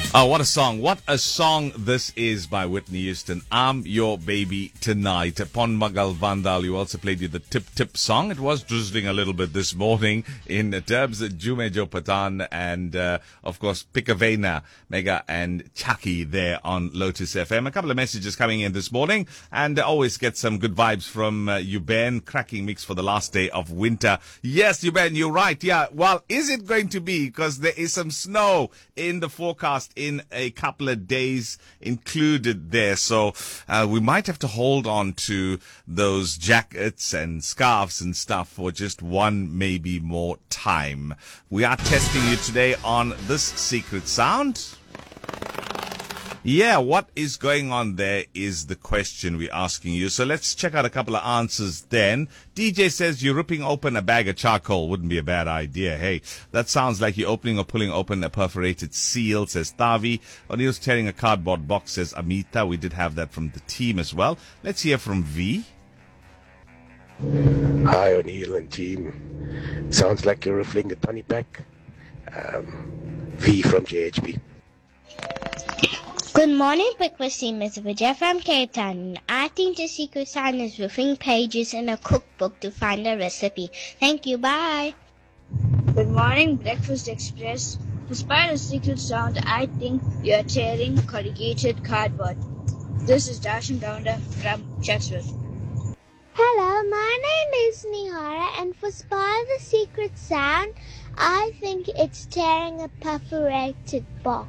Oh, what a song. What a song this is by Whitney Houston. I'm Your Baby Tonight. Pon Magal Vandal, you also played you the Tip Tip song. It was drizzling a little bit this morning in Terbs, Jume Jo Patan, and of course Pikavena, Mega and Chucky there on Lotus FM. A couple of messages coming in this morning, and always get some good vibes from you, Ben. Cracking mix for the last day of winter. Yes, you, Ben, you're right. Yeah, well, is it going to be? Because there is some snow in the forecast in a couple of days included there. So we might have to hold on to those jackets and scarves and stuff for just one, maybe more time. We are testing you today on this secret sound. Yeah, what is going on there is the question we're asking you. So let's check out a couple of answers then. DJ says you're ripping open a bag of charcoal. Wouldn't be a bad idea. Hey, that sounds like you're opening or pulling open a perforated seal, says Tavi. O'Neill's tearing a cardboard box, says Amita. We did have that from the team as well. Let's hear from V. Hi, O'Neill and team. Sounds like you're riffling a Tony pack. V from JHP. Good morning, breakfast team. It's Vijay from Cape Town. I think the secret sign is ripping pages in a cookbook to find a recipe. Thank you. Bye. Good morning, Breakfast Express. Despite the secret sound, I think you're tearing corrugated cardboard. This is Darshan Gaunda from Chatsworth. Hello, my name is Nihara, and for Spy the Secret Sound, I think it's tearing a perforated box.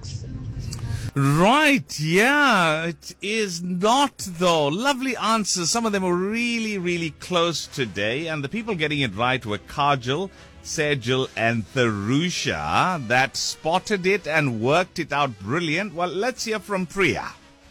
Right, yeah, it is not though. Lovely answers. Some of them were really, really close today, and the people getting it right were Kajal, Sejal, and Tharusha that spotted it and worked it out brilliant. Well, let's hear from Priya.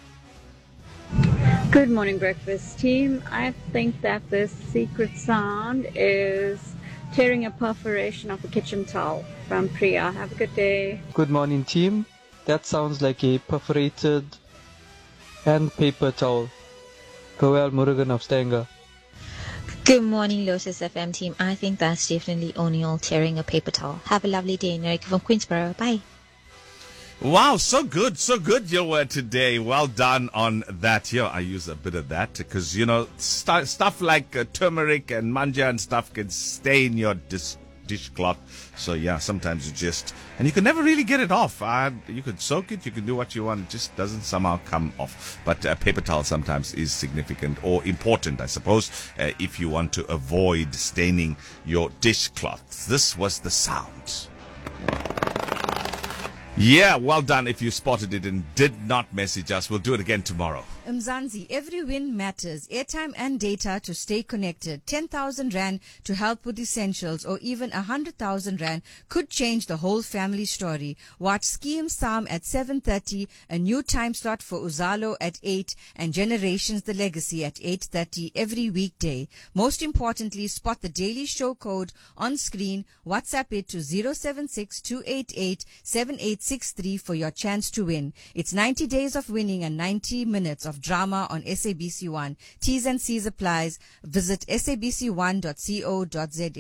Good morning, breakfast team. I think that the secret sound is tearing a perforation of a kitchen towel from Priya. Have a good day. Good morning, team. That sounds like a perforated and paper towel. Goel Murugan of Stanger. Good morning, Lotus FM team. I think that's definitely O'Neill tearing a paper towel. Have a lovely day, Nerika from Queensborough. Bye. Wow, so good your word today. Well done on that. I use a bit of that because, stuff like turmeric and manja and stuff can stain your dishcloth. So yeah, sometimes and you can never really get it off. You could soak it, you can do what you want, it just doesn't somehow come off. But paper towel sometimes is significant or important, I suppose, if you want to avoid staining your dishcloth. This was the sound. Yeah, well done if you spotted it and did not message us. We'll do it again tomorrow. Mzansi, every win matters. Airtime and data to stay connected. 10,000 Rand to help with essentials, or even 100,000 Rand could change the whole family story. Watch Scheme Sam at 7:30, a new time slot for Uzalo at 8, and Generations the Legacy at 8:30 every weekday. Most importantly, spot the Daily Show code on screen. WhatsApp it to 076-288-7863 for your chance to win. It's 90 days of winning and 90 minutes of drama on SABC1. T's and C's applies. Visit sabc1.co.za.